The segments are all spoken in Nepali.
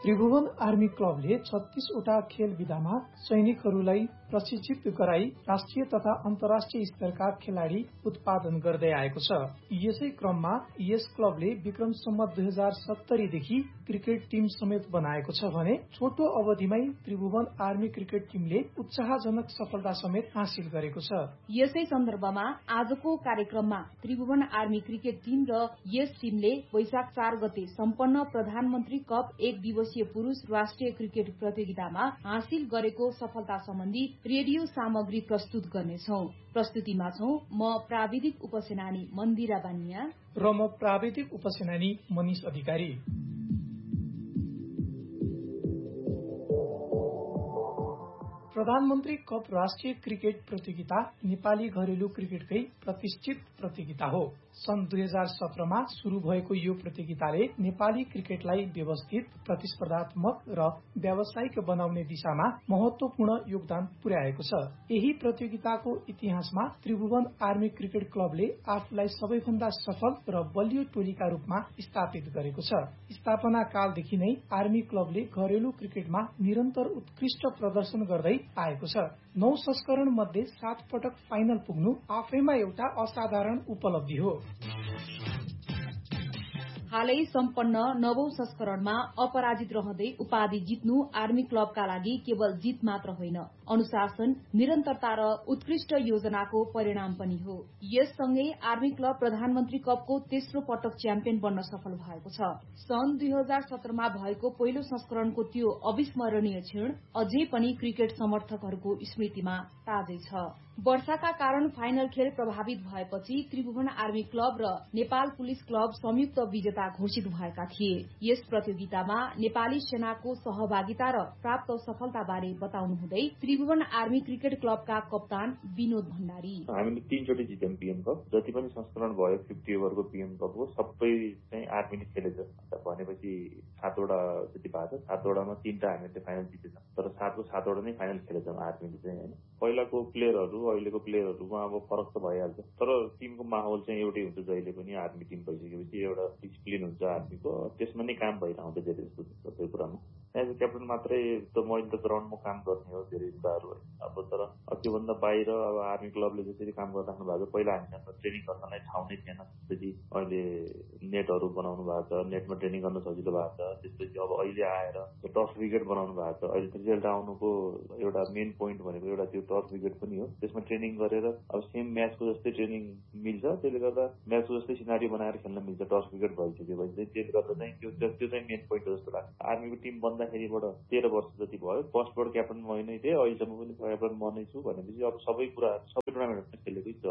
त्रिभुवन आर्मी क्लबले 36 वटा खेल विधामा सैनिकहरूलाई प्रशिक्षित गराई राष्ट्रिय तथा अन्तर्राष्ट्रिय स्तरका खेलाड़ी उत्पादन गर्दै आएको छ। यसै क्रममा यस क्लबले विक्रम सम्वत 2070 देखि क्रिकेट टिम समेत बनाएको छ भने छोटो अवधिमै त्रिभुवन आर्मी क्रिकेट टिमले उत्साहजनक सफलता समेत हासिल गरेको छ। यसै सन्दर्भमा आजको कार्यक्रममा त्रिभुवन आर्मी क्रिकेट टिम र यस टिमले वैशाख 4 गते सम्पन्न प्रधानमन्त्री कप 1 दिवसीय पुरूष राष्ट्रिय क्रिकेट प्रतियोगितामा हासिल गरेको सफलता सम्बन्धी रेडियो सामग्री प्रस्तुत गर्नेछौ। प्रस्तुतिमा छौं म प्राविधिक उपसेनानी मन्दिरा बानिया र म प्राविधिक उपसेनानी मनिष अधिकारी। प्रधानमन्त्री कप राष्ट्रिय क्रिकेट प्रतियोगिता नेपाली घरेलु क्रिकेटकै प्रतिष्ठित प्रतियोगिता हो। सन् 2017 मा शुरू भएको यो प्रतियोगिताले नेपाली क्रिकेटलाई व्यवस्थित, प्रतिस्पर्धात्मक र व्यावसायिक बनाउने दिशामा महत्वपूर्ण योगदान पुर्याएको छ। यही प्रतियोगिताको इतिहासमा त्रिभुवन आर्मी क्रिकेट क्लबले आफूलाई सबैभन्दा सफल र बलियो टोलीका रूपमा स्थापित गरेको छ। स्थापना कालदेखि नै आर्मी क्लबले घरेलु क्रिकेटमा निरन्तर उत्कृष्ट प्रदर्शन गर्दै आएको छ। 9 संस्करण मध्ये 7 पटक फाइनल पुग्नु आफैमा एउटा असाधारण उपलब्धि हो। हालै सम्पन्न 9औं संस्करणमा अपराजित रहँदै उपाधि जित्नु आर्मी क्लबका लागि केवल जित मात्र होइन, अनुशासन, निरन्तरता र उत्कृष्ट योजनाको परिणाम पनि हो। यससँगै आर्मी क्लब प्रधानमन्त्री कपको तेस्रो पटक च्याम्पियन बन्न सफल भएको छ। सन् 2017 मा भएको पहिलो संस्करणको त्यो अविस्मरणीय क्षण अझै पनि क्रिकेट समर्थकहरूको स्मृतिमा ताजै छ। वर्षाका कारण फाइनल खेल प्रभावित भएपछि त्रिभुवन आर्मी क्लब र नेपाल पुलिस क्लब संयुक्त विजेता घोषित भएका थिए। यस प्रतियोगितामा नेपाली सेनाको सहभागिता र प्राप्त सफलता बारे बताउनु हुँदै त्रिभुवन आर्मी क्रिकेट क्लबका कप्तान विनोद भण्डारी, हामीले 3 चोटि जित्यौं पीएम कप। जति पनि संस्करण भयो 50 ओभरको पीएम कपको सबै चाहिँ आर्मीले खेलेछ भनेपछि 7 वटा जति भएको छ। 7 वटामा 3 टा हामीले फाइनल जितेछौं, तर 7 को 7 वटा नै फाइनल खेलेछौं आर्मीले चाहिँ हैन। पहिलाको प्लेयरहरु अहिलेको प्लेयरहरुमा अब फरक त भइहाल्छ, तर टिमको माहौल चाहिँ एउटै हुन्छ। जहिले पनि आर्मी टिम भइसकेपछि एउटा डिसिप्लिन हुन्छ आर्मीको, त्यसमा नै काम भइरहन्छ धेरै जस्तो सबै कुरामा। एज अ क्याप्टन मात्रै त मैले त ग्राउन्डमा काम गर्ने हो धेरै कुराहरु है। अब तर त्योभन्दा बाहिर अब आर्मी क्लबले जसरी काम गरिराख्नु भएको छ, पहिला हामीसँग ट्रेनिङ गर्नलाई ठाउँ नै थिएन। त्यसपछि अहिले नेटहरु बनाउनु भएको छ, नेटमा ट्रेनिङ गर्न सजिलो भएको छ। त्यसपछि अब अहिले आएर टस विकेट बनाउनु भएको छ। अहिले त रिजल्ट आउनुको एउटा मेन पोइन्ट भनेको एउटा त्यो टस विकेट पनि हो। त्यसमा ट्रेनिङ गरेर अब सेम म्याचको जस्तै ट्रेनिङ मिल्छ, त्यसले गर्दा म्याचको जस्तै सिनारियो बनाएर खेल्न मिल्छ। टस विकेट भइसकेपछि त्यसले गर्दा चाहिँ त्यो चाहिँ मेन पोइन्ट हो जस्तो लाग्छ। आर्मीको टिम बन्दाखेरिबाट 13 वर्ष जति भयो, फर्स्टबाट क्याप्टन म नै थिएँ, अहिलेसम्म पनि क्याप्टन म नै छु भनेपछि अब सबै कुराहरु सबै टुर्नामेन्टहरुमा खेलेकै छु।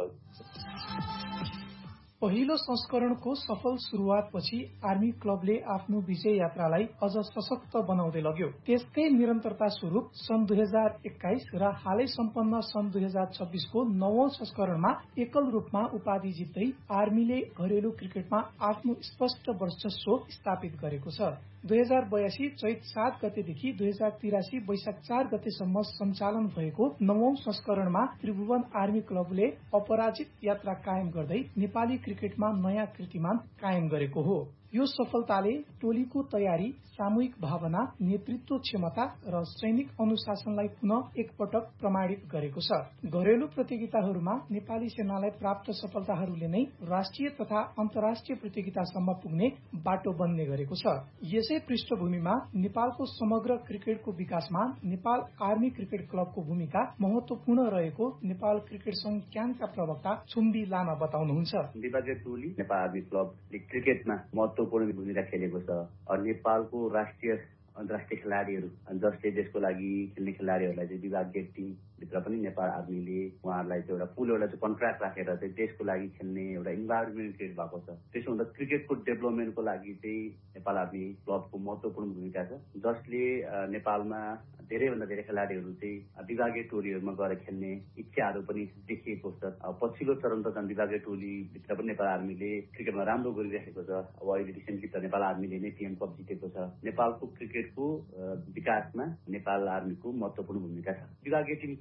पहिलो संस्करणको सफल शुरूआतपछि आर्मी क्लबले आफ्नो विजय यात्रालाई अझ सशक्त बनाउँदै लग्यो। त्यसकै निरन्तरता स्वरूप सन् 2021 र हालै सम्पन्न सन् 2026 को 9औं संस्करणमा एकल रूपमा उपाधि जित्दै आर्मीले घरेलु क्रिकेटमा आफ्नो स्पष्ट वर्चस्व स्थापित गरेको छ। 2082 चैत 7 गतेदेखि 2083 वैशाख 4 गतेसम्म सञ्चालन भएको 9औं संस्करणमा त्रिभुवन आर्मी क्लबले अपराजित यात्रा कायम गर्दै नेपाली क्रिकेटमा नयाँ कीर्तिमान कायम गरेको हो। यो सफलताले टोलीको तयारी, सामूहिक भावना, नेतृत्व क्षमता र सैनिक अनुशासनलाई पुनः एकपटक प्रमाणित गरेको छ। घरेलु प्रतियोगिताहरूमा नेपाली सेनालाई प्राप्त सफलताहरूले नै राष्ट्रिय तथा अन्तर्राष्ट्रिय प्रतियोगितासम्म पुग्ने बाटो बन्ने गरेको छ। यसै पृष्ठभूमिमा नेपालको समग्र क्रिकेटको विकासमा नेपाल आर्मी क्रिकेट क्लबको भूमिका महत्वपूर्ण रहेको नेपाल क्रिकेट संघ क्यानका प्रवक्ता छुम्बी लामा बताउनुहुन्छ। विभागीय टोली नेपाल आर्मी क्लबले क्रिकेटमा महत्वपूर्ण भूमिका खेलेको छ। नेपालको राष्ट्रिय अन्तर्राष्ट्रिय खेलाडीहरू जसले देशको लागि खेल्ने खेलाडीहरूलाई चाहिँ विभागीय टिमभित्र पनि नेपाल आर्मीले उहाँहरूलाई चाहिँ एउटा फुल एउटा कन्ट्र्याक्ट राखेर चाहिँ देशको लागि खेल्ने एउटा इन्भाइरोमेन्ट क्रिएट भएको छ। त्यसो हुँदा क्रिकेटको डेभलपमेन्टको लागि चाहिँ नेपाल आर्मी क्लबको महत्वपूर्ण भूमिका छ, जसले नेपालमा धेरैभन्दा धेरै खेलाडीहरू चाहिँ विभागीय टोलीहरूमा गएर खेल्ने इच्छाहरू पनि देखिएको छ। पछिल्लो चरण त झन् विभागीय टोलीभित्र पनि नेपाल आर्मीले क्रिकेटमा राम्रो गरिरहेको छ। अब अहिले रिसेन्टली त नेपाल आर्मीले नै टिएम कप जितेको छ। नेपालको क्रिकेटको विकासमा नेपाल आर्मीको महत्वपूर्ण भूमिका छ। विभागीय टिम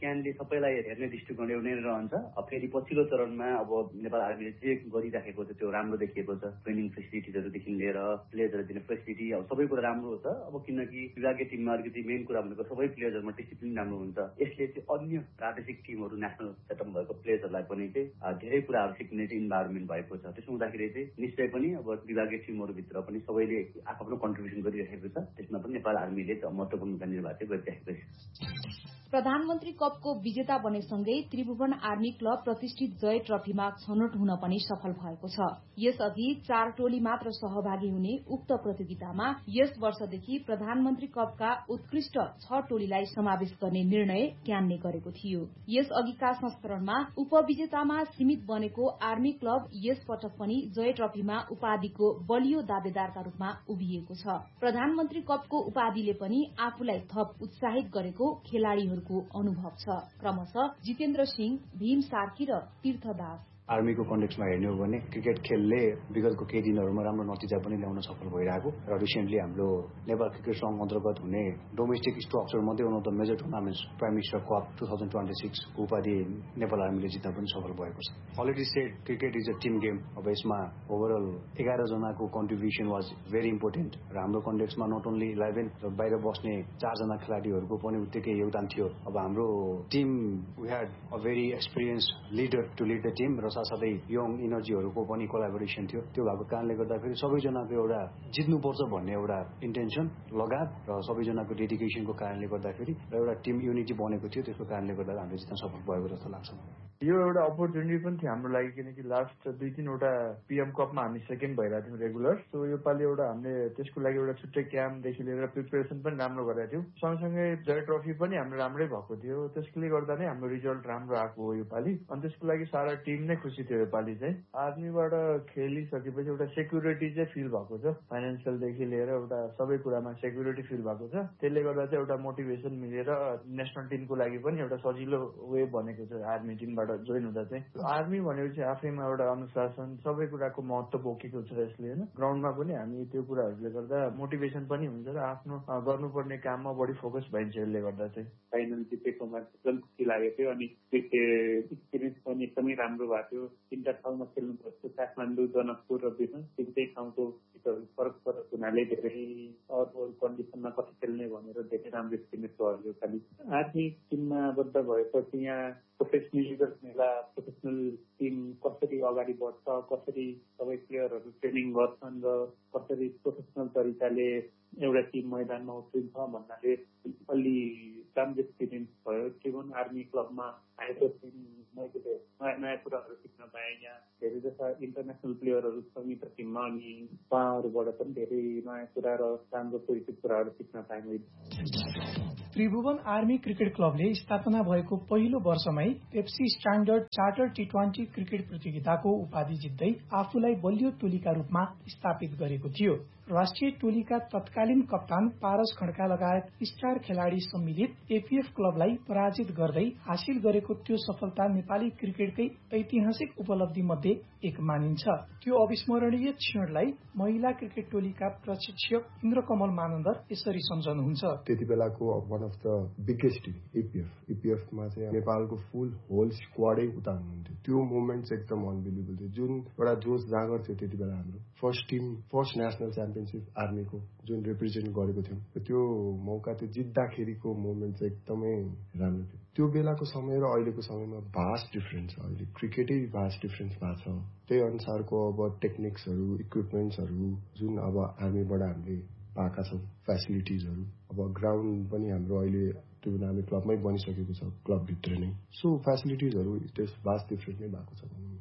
क्यानले सबैलाई हेर्ने दृष्टिकोण एउटै रहन्छ। फेरि पछिल्लो चरणमा अब नेपाल आर्मीले जे गरिराखेको छ त्यो राम्रो देखिएको छ। ट्रेनिङ फेसिलिटिजहरूदेखि लिएर प्लेयर्सहरू दिने फेसिलिटी अब सबै कुरा राम्रो हो त। अब किनकि विभागीय टिममा अलिकति मेन कुरा भनेको सबै प्लेयर्सहरूमा डिसिप्लिन राम्रो हुन्छ। यसले चाहिँ अन्य प्रादेशिक टिमहरू नेसनल सेटअप भएको प्लेयर्सहरूलाई पनि चाहिँ धेरै कुराहरू सिक्ने चाहिँ इन्भाइरोमेन्ट भएको छ। त्यसो हुँदाखेरि चाहिँ निश्चय पनि अब विभागीय टिमहरूभित्र पनि सबैले आफ्नो कन्ट्रिब्युसन गरिरहेको छ। त्यसमा पनि नेपाल आर्मीले महत्त्वपूर्ण भूमिका निर्वाह गरिरहेको छ। प्रधानमन्त्री कपको विजेता बनेसँगै त्रिभुवन आर्मी क्लब प्रतिष्ठित जय ट्रफीमा छनौट हुन पनि सफल भएको छ। यसअघि 4 टोली मात्र सहभागी हुने उक्त प्रतियोगितामा यस वर्षदेखि प्रधानमन्त्री कपका उत्कृष्ट 6 टोलीलाई समावेश गर्ने निर्णय क्यानले गरेको थियो। यसअघिका संस्करणमा उपविजेतामा सीमित बनेको आर्मी क्लब यस पटक पनि जय ट्रफीमा उपाधिको बलियो दावेदारका रूपमा उभिएको छ। प्रधानमन्त्री कपको उपाधिले पनि आफूलाई थप उत्साहित गरेको खेलाड़ीहरूको अनुभव छ। क्रमशः जितेन्द्र सिंह, भीम सार्की र तीर्थदास। आर्मीको कन्टेक्समा हेर्ने हो भने क्रिकेट खेलले विगतको केही दिनहरूमा राम्रो नतिजा पनि ल्याउन सफल भइरहेको र रिसेन्टली हाम्रो नेपाल क्रिकेट संघ अन्तर्गत हुने डोमेस्टिक स्ट्रक्चर मध्ये one of the major tournaments prime minister cup 2026 को उपाधि नेपाल आर्मीले जित्न पनि सफल भएको छ। Already shed cricket is a team game. अब यसमा ओभरअल 11 जनाको कन्ट्रिब्युसन वाज भेरी इम्पोर्टेन्ट र हाम्रो कन्टेक्समा नट ओन्ली 11 र बाहिर बस्ने 4 जना खेलाडीहरूको पनि उत्तिकै योगदान थियो। अब हाम्रो team we had a very experience leader to lead the team र साथसाथै यङ इनर्जीहरूको पनि कोलाबोरेसन थियो। त्यो भएको कारणले गर्दाखेरि सबैजनाको एउटा जित्नुपर्छ भन्ने एउटा इन्टेन्सन लगाव र सबैजनाको डेडिकेसनको कारणले गर्दाखेरि र एउटा टिम युनिटी बनेको थियो। त्यसको कारणले गर्दा हामीले जित्न सफल भएको जस्तो लाग्छ। यो एउटा अपर्च्युनिटी पनि थियो हाम्रो लागि किनकि लास्ट 2-3 वटा पीएम कपमा हामी सेकेन्ड भइरहेको थियौँ रेगुलर। सो यो पालि एउटा हामीले त्यसको लागि एउटा छुट्टै क्याम्पदेखि लिएर प्रिपरेसन पनि राम्रो गरेका थियौँ। सँगसँगै जय ट्रफी पनि हाम्रो राम्रै भएको थियो। त्यसले गर्दा नै हाम्रो रिजल्ट राम्रो आएको हो यो पालि। अनि त्यसको लागि सारा टिम नै खुसी थियो यो पालि चाहिँ। आर्मीबाट खेलिसकेपछि एउटा सेक्युरिटी चाहिँ फिल भएको छ। फाइनेन्सियलदेखि लिएर एउटा सबै कुरामा सेक्युरिटी फिल भएको छ। त्यसले गर्दा चाहिँ एउटा मोटिभेसन मिलेर नेसनल टिमको लागि पनि एउटा सजिलो वे बनेको छ आर्मी टिमबाट जोइन हुँदा चाहिँ। आर्मी भनेपछि आफैमा एउटा अनुशासन सबै कुराको महत्त्व बोकेको छ यसले होइन। ग्राउन्डमा पनि हामी त्यो कुराहरूले गर्दा मोटिभेसन पनि हुन्छ र आफ्नो गर्नुपर्ने काममा बढी फोकस भइन्छ यसले गर्दा चाहिँ। फाइनल जितेकोमा एकदम खुसी लागेको थियो अनि एक्सपिरियन्स पनि एकदमै राम्रो भएको थियो। 3टा ठाउँमा खेल्नु पर्थ्यो, काठमाडौँ, जनकपुर र विष्णु। 3टै ठाउँको फरक फरक हुनाले धेरै अरू कन्डिसनमा कसरी खेल्ने भनेर धेरै राम्रो एक्सपिरियन्स भयो। खालि आर्मी टिममा आबद्ध भएपछि यहाँ प्रोफेसनल टिम कसरी अगाडि बढ्छ, कसरी सबै प्लेयरहरू ट्रेनिङ गर्छन् र कसरी प्रोफेसनल तरिकाले एउटा टिम मैदानमा उत्रिन्छ भन्नाले अलि राम्रो एक्सपिरियन्स भयो। त्रिभुवन आर्मी क्लबमा आएपछि मैले नयाँ नयाँ कुराहरू सिक्न पाएँ। यहाँ धेरै जस्ता इन्टरनेसनल प्लेयरहरू छ मित्र टिममा अनि उहाँहरूबाट पनि धेरै नयाँ कुरा र राम्रो परिचित कुराहरू सिक्न पाएँ मैले। त्रिभुवन आर्मी क्रिकेट क्लबले स्थापना भएको पहिलो वर्षमै Pepsi standard charter T20 cricket प्रतियोगिताको उपाधि जित्दै आफूलाई बलियो टोलीका रूपमा स्थापित गरेको थियो। राष्ट्रिय टोलीका तत्कालीन कप्तान पारस खड्का लगायत स्टार खेलाड़ी सम्मिलित एपीएफ क्लबलाई पराजित गर्दै हासिल गरेको त्यो सफलता नेपाली क्रिकेटकै ऐतिहासिक उपलब्धि मध्ये एक मानिन्छ। त्यो अविस्मरणीय क्षणलाई महिला क्रिकेट टोलीका प्रशिक्षक इन्द्रकमल मानन्दर यसरी सम्झनुहुन्छ। त्यति बेलाको one of the biggest team एपीएफमा चाहिँ नेपालको फुल होल स्क्वाडै उता हुनुहुन्थ्यो। त्यो मोमेन्ट चाहिँ एकदम अनबिलिभेबल थियो। जुन एउटा जोस जागर थियो त्यति बेला हाम्रो फर्स्ट नेसनल च्याम्पियनसिप आर्मीको जुन रिप्रेजेन्ट गरेको थियौँ। त्यो मौका त्यो जित्दाखेरिको मोमेन्ट चाहिँ एकदमै राम्रो थियो। त्यो बेलाको समय र अहिलेको समयमा भास्ट डिफरेन्स छ। अहिले क्रिकेटै भास्ट डिफरेन्स भएको छ। त्यही अनुसारको अब टेक्निक्सहरू इक्विपमेन्ट्सहरू जुन अब आर्मीबाट हामीले पाएका छौँ फेसिलिटिजहरू अब ग्राउन्ड पनि हाम्रो अहिले त्यो आर्मी क्लबमै बनिसकेको छ क्लबभित्र नै। सो फेसिलिटिजहरू त्यस भास्ट डिफरेन्स नै भएको छ।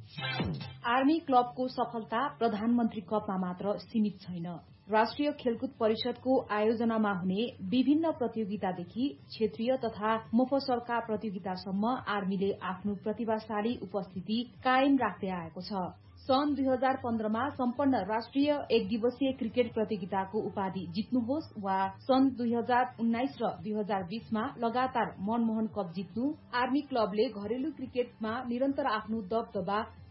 आर्मी क्लबको सफलता प्रधानमन्त्री कपमा मात्र सीमित छैन। राष्ट्रिय खेलकुद परिषदको आयोजनामा हुने विभिन्न प्रतियोगितादेखि क्षेत्रीय तथा मफसलका प्रतियोगितासम्म आर्मीले आफ्नो प्रतिभाशाली उपस्थिति कायम राख्दै आएको छ। सन् 2015मा सम्पन्न राष्ट्रिय एक दिवसीय क्रिकेट प्रतियोगिताको उपाधि जित्नुहोस् वा सन् 2019 र 2020मा लगातार मनमोहन कप जित्नु आर्मी क्लबले घरेलु क्रिकेटमा निरन्तर आफ्नो दबदबा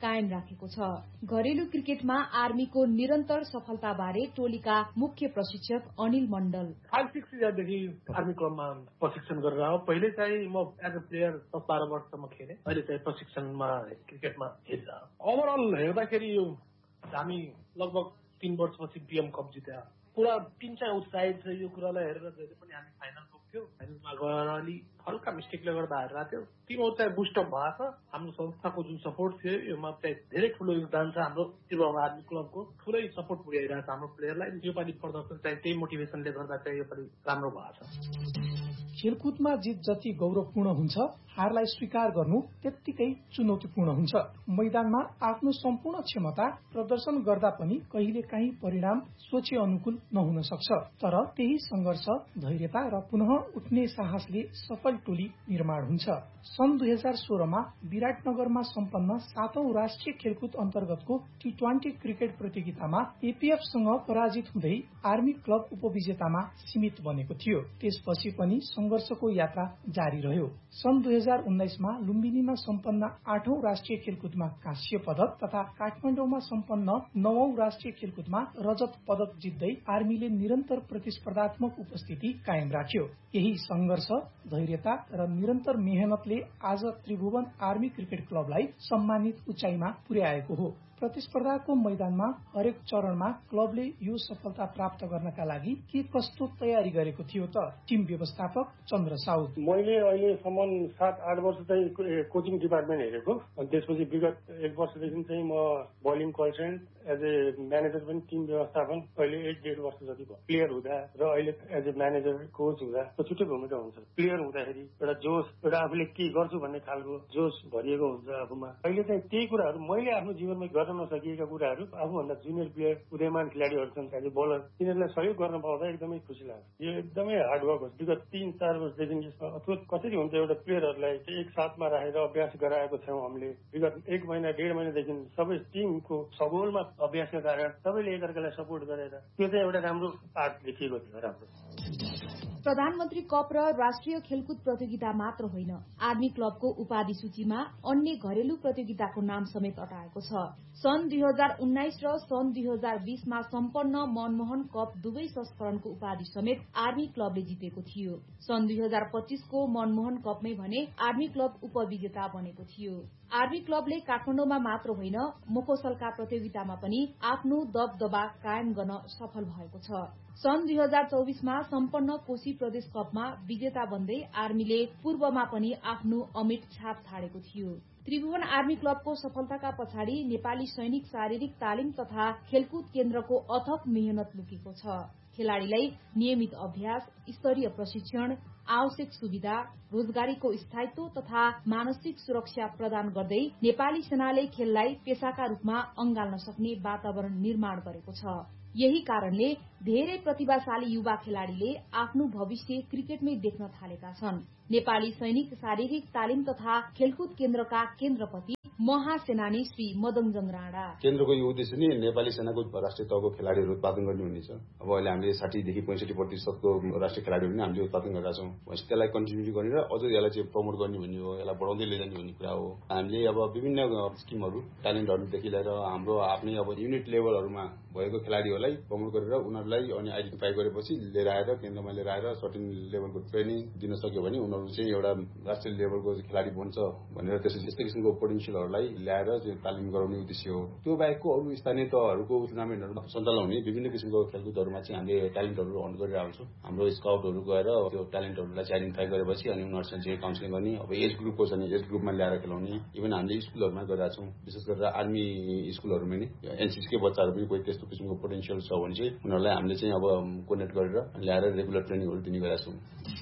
कायम राखेको छ। घरेलु क्रिकेटमा आर्मीको निरन्तर सफलताबारे टोलीका मुख्य प्रशिक्षक अनिल मण्डल 5-6 इयरदेखि आर्मी क्लबमा प्रशिक्षण गरेर आयो। पहिले चाहिँ म एज अ प्लेयर 10-12 वर्षसम्म खेलेँ। अहिले चाहिँ प्रशिक्षणमा क्रिकेटमा हेर्दा ओभरअल हेर्दाखेरि यो हामी लगभग 3 वर्षपछि पीएम कप जित्या। पुरा टिम चाहिँ उत्साहित छ यो कुरालाई हेरेर। जहिले पनि हामी फाइनल पुग्थ्यौँ, फाइनलमा गएर अलि हल्का मिस्टेकले गर्दा हारेर थियो। टिमहरू चाहिँ बुस्टअप भएको छ। हाम्रो संस्थाको जुन सपोर्ट थियो योमा चाहिँ धेरै ठुलो योगदान छ। हाम्रो त्रिभुवन आर्मी क्लबको ठुलै सपोर्ट पुर्याइरहेको छ हाम्रो प्लेयरलाई। योपालि प्रदर्शन चाहिँ त्यही मोटिभेसनले गर्दा चाहिँ योपालि राम्रो भएको छ। खेलकुदमा जित जति गौरवपूर्ण हुन्छ, हारलाई स्वीकार गर्नु त्यत्तिकै चुनौतीपूर्ण हुन्छ। मैदानमा आफ्नो सम्पूर्ण क्षमता प्रदर्शन गर्दा पनि कहिलेकाहीँ परिणाम सोचे अनुकूल नहुन सक्छ। तर त्यही संघर्ष, धैर्यता र पुनः उठ्ने साहसले सफल टोली निर्माण हुन्छ। सन् 2016मा विराटनगरमा सम्पन्न 7औं राष्ट्रिय खेलकुद अन्तर्गतको T20 क्रिकेट प्रतियोगितामा एपीएफसँग पराजित हुँदै आर्मी क्लब उपविजेतामा सीमित बनेको थियो। त्यसपछि पनि संघर्षको यात्रा जारी रह्यो। सन् 2019मा लुम्बिनीमा सम्पन्न 8औं राष्ट्रिय खेलकुदमा कांस्य पदक तथा काठमाडौँमा सम्पन्न 9औं राष्ट्रिय खेलकुदमा रजत पदक जित्दै आर्मीले निरन्तर प्रतिस्पर्धात्मक उपस्थिति कायम राख्यो। यही संघर्ष, धैर्यता र निरन्तर मेहनतले आज त्रिभुवन आर्मी क्रिकेट क्लबलाई सम्मानित उचाइमा पुर्याएको हो। प्रतिस्पर्धाको मैदानमा हरेक चरणमा क्लबले यो सफलता प्राप्त गर्नका लागि के कस्तो तयारी गरेको थियो त? टिम व्यवस्थापक चन्द्र साउद मैले अहिलेसम्म 7-8 वर्ष चाहिँ कोचिङ डिपार्टमेन्ट हेरेको। अनि त्यसपछि विगत 1 वर्षदेखि चाहिँ म bowling consultant as a manager पनि टिम व्यवस्थापन अहिले 1-1.5 वर्ष जति भयो। प्लेयर हुँदा र अहिले एज ए म्यानेजर कोच हुँदा छुट्टै भूमिका हुन्छ। प्लेयर हुँदाखेरि एउटा जोस, एउटा आफूले के गर्छु भन्ने खालको जोस भरिएको हुन्छ आफूमा। अहिले चाहिँ त्यही कुराहरू मैले आफ्नो जीवनमा गर्न नसकिएका कुराहरू आफूभन्दा जुनियर प्लेयर उदयमान खेलाडीहरू छन्, एज ए बलर, तिनीहरूलाई सहयोग गर्न पाउँदा एकदमै खुसी लाग्छ। यो एकदमै हार्डवर्क हो। विगत 3-4 वर्षदेखि यसमा अथवा कसरी हुन्छ एउटा प्लेयरहरूलाई एक साथमा राखेर अभ्यास गराएको छौँ हामीले। विगत 1 महिना 1.5 महिनादेखि सबै टिमको सगोलमा अभ्यासका कारण सबैले एकअर्कालाई सपोर्ट गरेर त्यो चाहिँ एउटा राम्रो पार्ट देखिएको थियो। राम्रो प्रधानमन्त्री कप र राष्ट्रिय खेलकुद प्रतियोगिता मात्र होइन, आर्मी क्लबको उपाधि सूचीमा अन्य घरेलु प्रतियोगिताको नाम समेत अटाएको छ। सन् 2019 र सन् 2020मा सम्पन्न मनमोहन कप दुवै संस्करणको उपाधि समेत आर्मी क्लबले जितेको थियो। सन् 2025को मनमोहन कपमै भने आर्मी क्लब उपविजेता बनेको थियो। आर्मी क्लबले काठमाडौँमा मात्र होइन, मोफोसलका प्रतियोगितामा पनि आफ्नो दबदबा कायम गर्न सफल भएको छ। सन् 2024मा सम्पन्न कोशी प्रदेश कपमा विजेता बन्दै आर्मीले पूर्वमा पनि आफ्नो अमिट छाप छाडेको थियो। त्रिभुवन आर्मी क्लबको सफलताका पछाडि नेपाली सैनिक शारीरिक तालिम तथा खेलकुद केन्द्रको अथक मेहनत लुकेको छ। खेलाड़ीलाई नियमित अभ्यास, स्तरीय प्रशिक्षण, आवश्यक सुविधा, रोजगारीको स्थायित्व तथा मानसिक सुरक्षा प्रदान गर्दै नेपाली सेनाले खेललाई पेशाका रूपमा अँगाल्न सक्ने वातावरण निर्माण गरेको छ। यही कारणले धेरै प्रतिभाशाली युवा खेलाड़ीले आफ्नो भविष्य क्रिकेटमै देख्न थालेका छन्। नेपाली सैनिक शारीरिक तालिम तथा खेलकुद केन्द्रका केन्द्रपति महासेनानी श्री मदनजङ राणा केन्द्रको यो उद्देश्य नै नेपाली सेनाको राष्ट्रिय तहको खेलाड़ीहरू उत्पादन गर्ने हुनेछ। अब अहिले हामीले 60 देखि 65% राष्ट्रिय खेलाड़ीहरू नै हामीले उत्पादन गरेका छौँ। त्यसलाई कन्टिन्यू गरेर अझ यसलाई चाहिँ प्रमोट गर्ने भन्ने हो, यसलाई बढाउँदै लैजाने भन्ने कुरा हो। हामीले अब विभिन्न स्किमहरू, ट्यालेन्टहरूदेखि लिएर हाम्रो आफ्नै अब युनिट लेभलहरूमा भएको खेलाड़ीहरूलाई प्रमोट गरेर उनीहरूलाई अनि आइडेन्टिफाई गरेपछि लिएर आएर केन्द्रमा लिएर आएर सर्टेन लेभलको ट्रेनिङ दिन सक्यो भने उनीहरू चाहिँ एउटा राष्ट्रिय लेभलको खेलाड़ी बन्छ भनेर त्यस्तै किसिमको पोटेन्सियलहरूलाई ल्याएर तालिम गराउने उद्देश्य हो। त्यो बाहेकको अरू स्थानीय तहहरूको टुर्नामेन्टहरू सञ्चालन हुने विभिन्न किसिमको खेलकुदहरूमा चाहिँ हामीले ट्यालेन्टहरू अन्ड गरिरहेको छौँ। हाम्रो स्काउटहरू गएर त्यो ट्यालेन्टहरूलाई चाहिँ आइडेन्टिफाई गरेपछि अनि उनीहरूसँग चाहिँ काउन्सिलिङ गर्ने, अब एज ग्रुपको छ भने एज ग्रुपमा ल्याएर खेलाउने, इभन हामीले स्कुलहरूमा गरिरहेको छौँ। विशेष गरेर आर्मी स्कुलहरूमा नि एनसीसीकै बच्चाहरू पनि कोही त्यस्तो किसिमको पोटेन्सियल छ भने चाहिँ उनीहरूलाई हामीले चाहिँ अब कोर्डिनेट गरेर ल्याएर रेगुलर ट्रेनिङहरू दिने गरेका छौँ।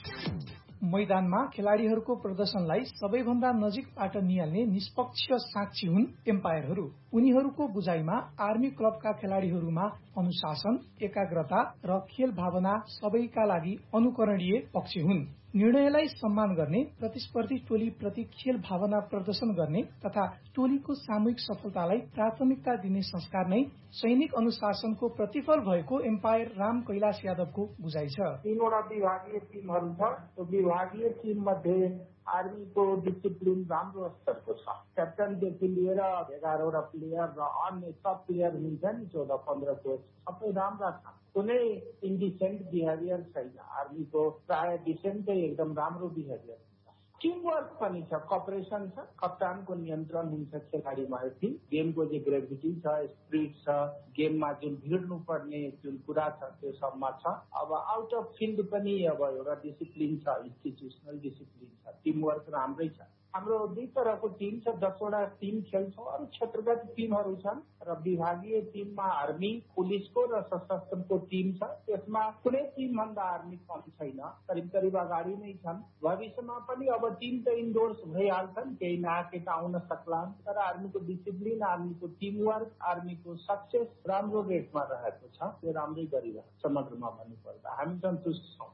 मैदानमा खेलाड़ीहरूको प्रदर्शनलाई सबैभन्दा नजिकबाट निहाल्ने निष्पक्ष साक्षी हुन् एम्पायरहरू। उनीहरूको बुझाइमा आर्मी क्लबका खेलाड़ीहरूमा अनुशासन, एकाग्रता र खेल भावना सबैका लागि अनुकरणीय पक्ष हुन्। निर्णयलाई सम्मान गर्ने, प्रतिस्पर्धी टोली प्रति खेल भावना प्रदर्शन गर्ने तथा टोलीको सामूहिक सफलतालाई प्राथमिकता दिने संस्कार नै सैनिक अनुशासनको प्रतिफल भएको एम्पायर राम कैलाश यादवको बुझाइ छ। 3वटा विभागीय टिमहरू छ। त्यो विभागीय टिम मध्ये आर्मीको डिसिप्लिन राम्रो स्तरको छ। क्याप्टनदेखि लिएर 11वटा प्लेयर र अन्य सब प्लेयर हुन्छ नि 14-15 कोच सबै राम्रा छन्। कुनै इन्डिसेन्ट बिहेभियर छैन। आर्मीको प्राय डिसेन्टै एकदम राम्रो बिहेभियर। टिमवर्क पनि छ, कपरेसन छ, कप्तानको नियन्त्रण हुन्छ खेलाडीमाथि। गेमको जो ग्रेभिटी छ, स्पिरिट छ, गेममा जुन भिड्नुपर्ने जुन कुरा छ त्यो सबमा छ। अब आउट अफ फिल्ड पनि अब एउटा डिसिप्लिन छ, इन्स्टिट्युसनल डिसिप्लिन छ, टिमवर्क राम्रै छ। हाम्रो दुई तरहको टिम छ, 10वटा टिम खेल्छौँ। अरू क्षेत्रगत टिमहरू छन् र विभागीय टिममा आर्मी, पुलिसको र सशस्त्रको टिम छ। त्यसमा कुनै टिमभन्दा आर्मी कम छैन, करिब अगाडि नै छन्। भविष्यमा पनि अब टिम त इन्डोर्स भइहाल्छन्, केही नयाँ केटा आउन सक्लान्, तर आर्मीको डिसिप्लिन, आर्मीको टिमवर्क, आर्मीको सक्सेस राम्रो रेटमा रहेको छ। त्यो राम्रै गरिरहेको समग्रमा भन्नुपर्दा हामी सन्तुष्ट छौँ।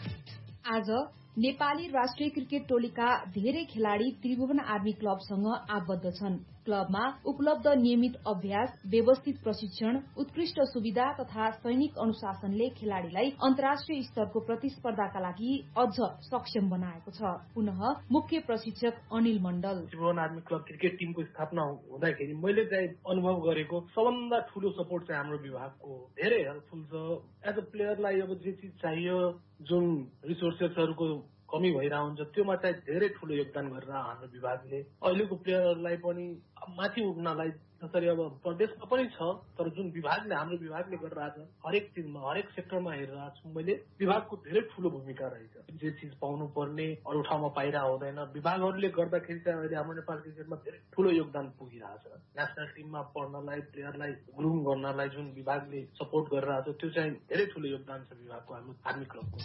आज नेपाली राष्ट्रिय क्रिकेट टोलीका धेरै खेलाड़ी त्रिभुवन आर्मी क्लबसँग आबद्ध छन्। क्लबमा उपलब्ध नियमित अभ्यास, व्यवस्थित प्रशिक्षण, उत्कृष्ट सुविधा तथा सैनिक अनुशासनले खेलाड़ीलाई अन्तर्राष्ट्रिय स्तरको प्रतिस्पर्धाका लागि अझ सक्षम बनाएको छ। पुनः मुख्य प्रशिक्षक अनिल मण्डल। त्रिभुवन आर्मी क्लब क्रिकेट टिमको स्थापना हुँदाखेरि मैले चाहिँ अनुभव गरेको सबभन्दा ठूलो सपोर्ट चाहिँ हाम्रो विभागको धेरै हेल्पफुल छ। एज अ प्लेयरलाई अब जे चिज चाहियो, जुन रिसोर्सेसहरूको कमी भइरहेको हुन्छ त्योमा चाहिँ धेरै ठूलो योगदान गरेर हाम्रो विभागले अहिलेको प्लेयरहरूलाई पनि माथि उठ्नलाई, जसरी अब प्रदेशमा पनि छ, तर जुन विभागले हाम्रो विभागले गरिरहेछ हरेक चिजमा, हरेक सेक्टरमा हेरिरहेको छु मैले, विभागको धेरै ठूलो भूमिका रहेछ। जे चिज पाउनु पर्ने अरू ठाउँमा पाइरहेको हुँदैन। विभागहरूले गर्दाखेरि चाहिँ अहिले हाम्रो नेपाल क्रिकेटमा धेरै ठूलो योगदान पुगिरहेछ। नेसनल टिममा पढ्नलाई, प्लेयरलाई ग्रुम गर्नलाई जुन विभागले सपोर्ट गरिरहेछ त्यो चाहिँ धेरै ठूलो योगदान छ विभागको, हाम्रो आर्मी क्लबको।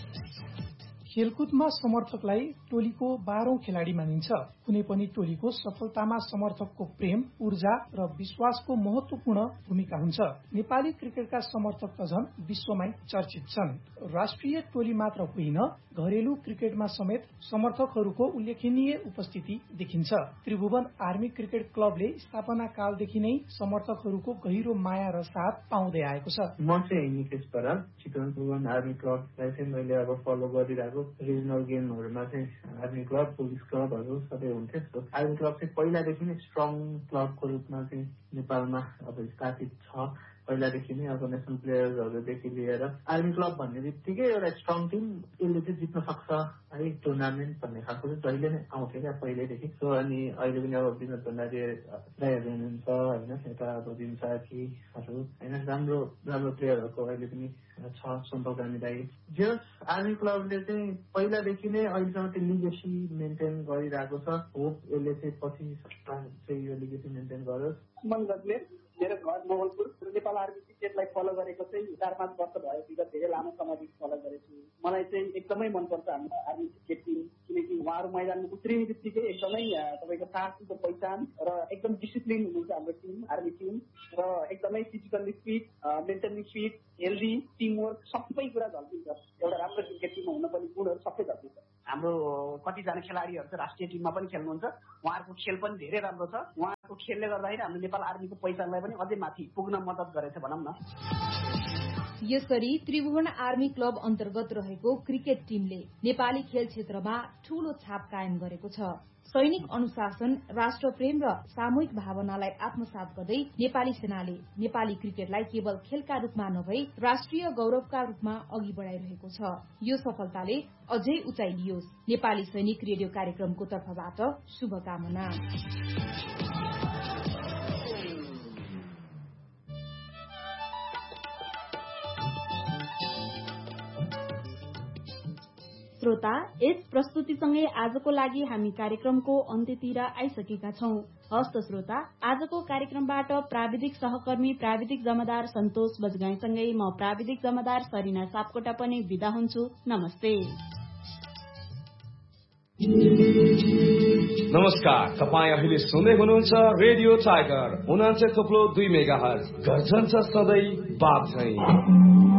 खेलकुदमा समर्थकलाई टोलीको 12औं खेलाडी मानिन्छ। कुनै पनि टोलीको सफलतामा समर्थकको प्रेम, ऊर्जा र विश्वासको महत्वपूर्ण भूमिका हुन्छ। नेपाली क्रिकेटका समर्थक त झन् विश्वमै चर्चित छन्। राष्ट्रिय टोली मात्र होइन, घरेलु क्रिकेटमा समेत समर्थकहरूको उल्लेखनीय उपस्थिति देखिन्छ। त्रिभुवन आर्मी क्रिकेट क्लबले स्थापना कालदेखि नै समर्थकहरूको गहिरो माया र साथ पाउँदै आएको छ। म चाहिँ निकेश बराल, चितवन त्रिभुवन आर्मी क्लबलाई चाहिँ मैले अब फलो गरिरहेको। रिजनल गेमहरूमा चाहिँ आर्मी क्लब, पुलिस क्लबहरू सबै हुन्थ्यो। आर्मी क्लब चाहिँ पहिलादेखि नै स्ट्रङ क्लबको रूपमा चाहिँ नेपालमा अब स्थापित छ। पहिलादेखि नै अब नेसनल प्लेयर्सहरूदेखि लिएर आर्मी क्लब भन्ने बित्तिकै एउटा स्ट्रङ टिम, यसले चाहिँ जित्न सक्छ है टुर्नामेन्ट भन्ने खालको चाहिँ जहिले नै आउँथ्यो क्या पहिल्यैदेखि। सो अनि अहिले पनि अब विनोद भण्डारी दाइहरू हुनुहुन्छ होइन, यता अब दिम साथीहरू होइन, राम्रो राम्रो प्लेयरहरूको अहिले पनि छ। सम्पकामी दाई जे आर्मी क्लबले चाहिँ पहिलादेखि नै अहिलेसम्म त्यो लिगेसी मेन्टेन गरिरहेको छ। होप यसले चाहिँ पछि चाहिँ यो लिगेसी मेन्टेन गरोस्। मङ्गलले मेरो घर मोहलपुर, नेपाल आर्मी क्रिकेटलाई फलो गरेको चाहिँ 4-5 वर्ष भयो। विगत धेरै लामो समयदेखि फलो गरेछु। मलाई चाहिँ एकदमै मनपर्छ हाम्रो आर्मी क्रिकेट टिम, किनकि उहाँहरू मैदानमा उत्रिने बित्तिकै एकदमै तपाईँको साहसको पहिचान र एकदम डिसिप्लिन हुनुहुन्छ हाम्रो टिम, आर्मी टिम, र एकदमै physically fit, mentally fit, healthy, teamwork सबै कुरा झल्किन्छ। एउटा राम्रो क्रिकेट टिममा हुनुपर्ने गुणहरू सबै झल्किन्छ। हाम्रो कतिजना खेलाडीहरू चाहिँ राष्ट्रिय टिममा पनि खेल्नुहुन्छ। उहाँहरूको खेल पनि धेरै राम्रो छ। उहाँहरूको खेलले गर्दाखेरि हाम्रो नेपाल आर्मीको पहिचानलाई पनि अझै माथि पुग्न मद्दत गरेछ भनौँ न। यसरी त्रिभुवन आर्मी क्लब अन्तर्गत रहेको क्रिकेट टिमले नेपाली खेल क्षेत्रमा ठूलो छाप कायम गरेको छ। सैनिक अनुशासन, राष्ट्रप्रेम र सामूहिक भावनालाई आत्मसात गर्दै नेपाली सेनाले नेपाली क्रिकेटलाई केवल खेलका रूपमा नभई राष्ट्रिय गौरवका रूपमा अघि बढाइरहेको छ। यो सफलताले अझै उचाइ लियोस्। नेपाली सैनिक रेडियो कार्यक्रमको तर्फबाट शुभकामना। श्रोता, यस प्रस्तुतिसँगै आजको लागि हामी कार्यक्रमको अन्त्यतिर आइसकेका छौं। हस्त श्रोता, आजको कार्यक्रमबाट प्राविधिक सहकर्मी प्राविधिक जमादार सन्तोष बजगाईसँगै म प्राविधिक जमादार सरिना सापकोटा पनि बिदा हुन्छु। नमस्ते। नमस्कार, तपाईँ अहिले सुन्दै हुनुहुन्छ रेडियो टाइगर 89.2 मेगाहर्ज। गर्जन्छ सधैँ बात झैं।